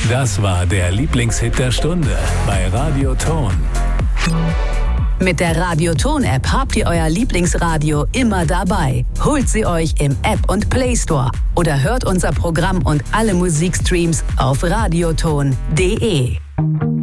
Das war der Lieblingshit der Stunde bei Radio Ton. Mit der Radio Ton App habt ihr euer Lieblingsradio immer dabei. Holt sie euch im App und Play Store oder hört unser Programm und alle Musikstreams auf radioton.de.